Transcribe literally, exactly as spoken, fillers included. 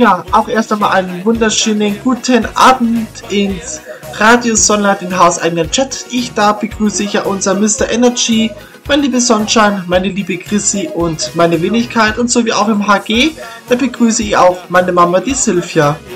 Ja, auch erst einmal einen wunderschönen guten Abend ins Radio Sonnenlight, den hauseigenen Chat. Ich da begrüße ich ja unser Mister Energy, mein liebe Sonnenschein, meine liebe Chrissy und meine Wenigkeit und so wie auch im H G, da begrüße ich auch meine Mama, die Sylvia.